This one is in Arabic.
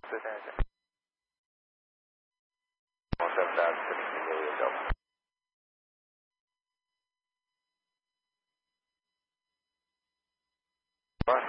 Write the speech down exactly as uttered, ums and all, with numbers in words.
对对对。我这边的这里也有。